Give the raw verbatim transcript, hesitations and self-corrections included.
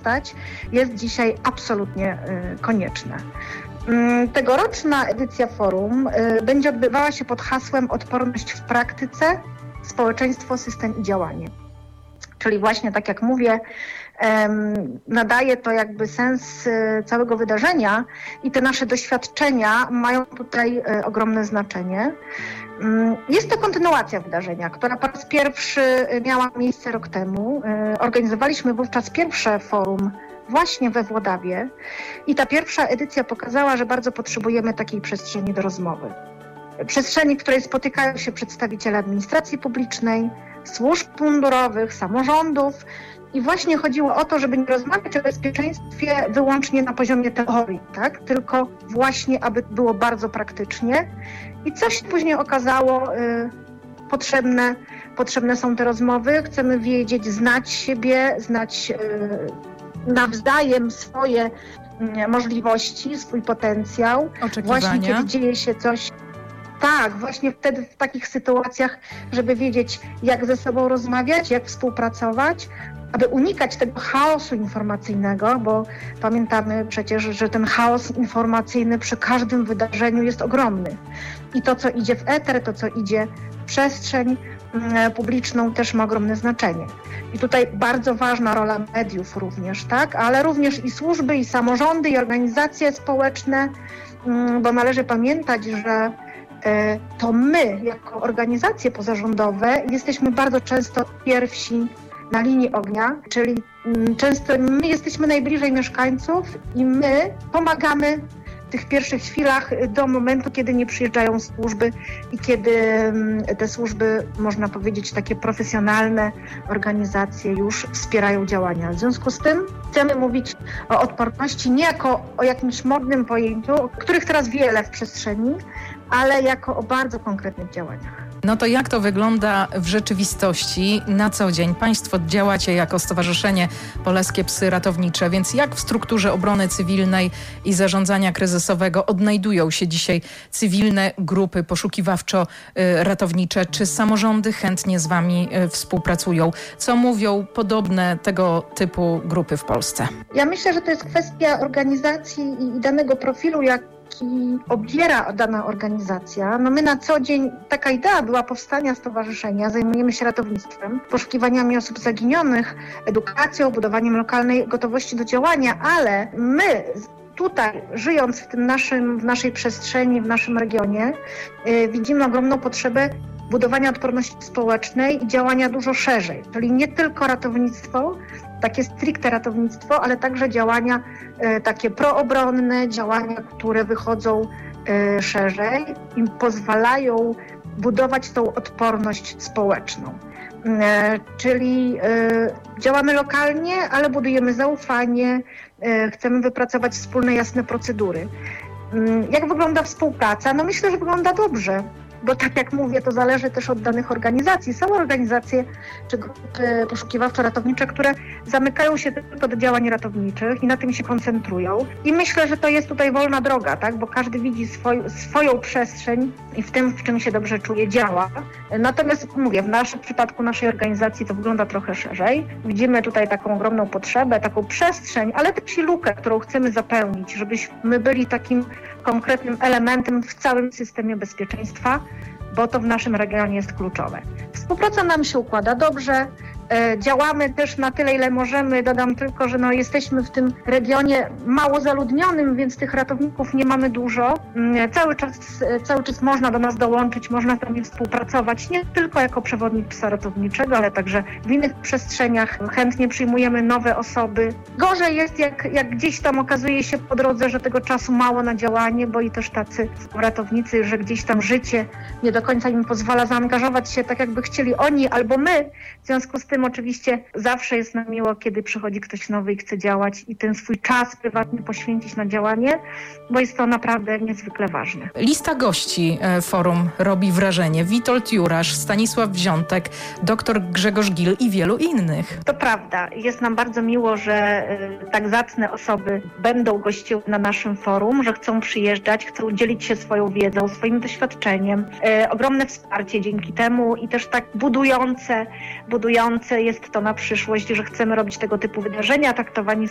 korzystać, jest dzisiaj absolutnie konieczne. Tegoroczna edycja forum będzie odbywała się pod hasłem Odporność w praktyce, społeczeństwo, system i działanie. Czyli właśnie tak jak mówię, nadaje to jakby sens całego wydarzenia i te nasze doświadczenia mają tutaj ogromne znaczenie. Jest to kontynuacja wydarzenia, która po raz pierwszy miała miejsce rok temu. Organizowaliśmy wówczas pierwsze forum właśnie we Włodawie i ta pierwsza edycja pokazała, że bardzo potrzebujemy takiej przestrzeni do rozmowy. Przestrzeni, w której spotykają się przedstawiciele administracji publicznej, służb mundurowych, samorządów i właśnie chodziło o to, żeby nie rozmawiać o bezpieczeństwie wyłącznie na poziomie teorii, tak? Tylko właśnie, aby było bardzo praktycznie. I co się później okazało, y, potrzebne, potrzebne są te rozmowy. Chcemy wiedzieć, znać siebie, znać y, nawzajem swoje y, możliwości, swój potencjał. Oczekiwania. Właśnie kiedy dzieje się coś. Tak, właśnie wtedy w takich sytuacjach, żeby wiedzieć, jak ze sobą rozmawiać, jak współpracować, aby unikać tego chaosu informacyjnego, bo pamiętamy przecież, że ten chaos informacyjny przy każdym wydarzeniu jest ogromny. I to, co idzie w eter, to, co idzie w przestrzeń publiczną, też ma ogromne znaczenie. I tutaj bardzo ważna rola mediów również, tak? Ale również i służby, i samorządy, i organizacje społeczne, bo należy pamiętać, że to my, jako organizacje pozarządowe, jesteśmy bardzo często pierwsi na linii ognia, czyli często my jesteśmy najbliżej mieszkańców i my pomagamy w tych pierwszych chwilach do momentu, kiedy nie przyjeżdżają służby i kiedy te służby, można powiedzieć, takie profesjonalne organizacje już wspierają działania. W związku z tym chcemy mówić o odporności nie jako o jakimś modnym pojęciu, których teraz wiele w przestrzeni, ale jako o bardzo konkretnych działaniach. No to jak to wygląda w rzeczywistości na co dzień? Państwo działacie jako Stowarzyszenie Polskie Psy Ratownicze, więc jak w strukturze obrony cywilnej i zarządzania kryzysowego odnajdują się dzisiaj cywilne grupy poszukiwawczo-ratownicze? Czy samorządy chętnie z wami współpracują? Co mówią podobne tego typu grupy w Polsce? Ja myślę, że to jest kwestia organizacji i danego profilu, jak i obiera dana organizacja. No my na co dzień, taka idea była powstania stowarzyszenia, zajmujemy się ratownictwem, poszukiwaniami osób zaginionych, edukacją, budowaniem lokalnej gotowości do działania, ale my tutaj, żyjąc w tym naszym, w naszej przestrzeni, w naszym regionie, yy, widzimy ogromną potrzebę budowania odporności społecznej i działania dużo szerzej, czyli nie tylko ratownictwo, takie stricte ratownictwo, ale także działania e, takie proobronne, działania, które wychodzą e, szerzej i pozwalają budować tą odporność społeczną. E, czyli e, działamy lokalnie, ale budujemy zaufanie, e, chcemy wypracować wspólne, jasne procedury. E, jak wygląda współpraca? No myślę, że wygląda dobrze. Bo tak jak mówię, to zależy też od danych organizacji. Są organizacje czy grupy poszukiwawczo-ratownicze, które zamykają się tylko do działań ratowniczych i na tym się koncentrują. I myślę, że to jest tutaj wolna droga, tak? Bo każdy widzi swoj, swoją przestrzeń i w tym, w czym się dobrze czuje, działa. Natomiast mówię, w naszym w przypadku naszej organizacji to wygląda trochę szerzej. Widzimy tutaj taką ogromną potrzebę, taką przestrzeń, ale też i lukę, którą chcemy zapełnić, żebyśmy byli takim konkretnym elementem w całym systemie bezpieczeństwa, bo to w naszym regionie jest kluczowe. Współpraca nam się układa dobrze, e, działamy też na tyle, ile możemy. Dodam tylko, że no, jesteśmy w tym regionie mało zaludnionym, więc tych ratowników nie mamy dużo. E, cały czas, e, cały czas można do nas dołączyć, można z nami współpracować, nie tylko jako przewodnik psa ratowniczego, ale także w innych przestrzeniach. Chętnie przyjmujemy nowe osoby. Gorzej jest, jak, jak gdzieś tam okazuje się po drodze, że tego czasu mało na działanie, bo i też tacy ratownicy, że gdzieś tam życie nie do końca im pozwala zaangażować się tak, jakby chcieli oni albo my. W związku z tym oczywiście zawsze jest nam miło, kiedy przychodzi ktoś nowy i chce działać i ten swój czas prywatny poświęcić na działanie, bo jest to naprawdę niezwykle ważne. Lista gości forum robi wrażenie. Witold Jurasz, Stanisław Wziątek, dr Grzegorz Gil i wielu innych. To prawda. Jest nam bardzo miło, że tak zacne osoby będą gościły na naszym forum, że chcą przyjeżdżać, chcą dzielić się swoją wiedzą, swoim doświadczeniem. Ogromne wsparcie dzięki temu i też tak budujące, budujące jest to na przyszłość, że chcemy robić tego typu wydarzenia. Traktowani